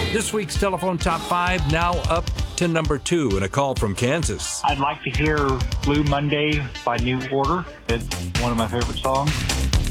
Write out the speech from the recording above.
This week's telephone top 5 now up to number 2 and a call from Kansas. I'd like to hear Blue Monday by New Order. It's one of my favorite songs.